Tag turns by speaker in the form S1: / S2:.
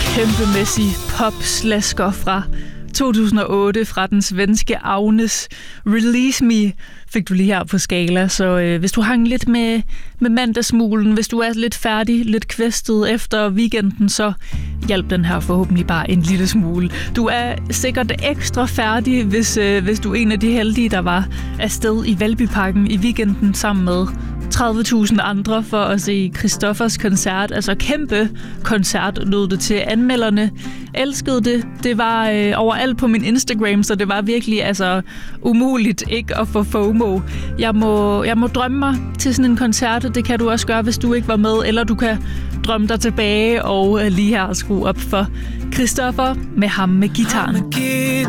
S1: kæmpemæssig pop-slasker fra 2008 fra den svenske Agnes. Release Me fik du lige her på Skala, så hvis du hang lidt med mandagsmulen, hvis du er lidt færdig, lidt kvæstet efter weekenden, så hjælp den her forhåbentlig bare en lille smule. Du er sikkert ekstra færdig, hvis du er en af de heldige, der var afsted i Valbyparken i weekenden sammen med 30.000 andre for at se Christoffers koncert. Altså kæmpe koncert lød det til. Anmelderne elskede det. Det var overalt på min Instagram, så det var virkelig umuligt ikke at få FOMO. Jeg må drømme mig til sådan en koncert. Det kan du også gøre, hvis du ikke var med, eller du kan drømme dig tilbage og lige her skrue op for Christoffer med ham med gitaren.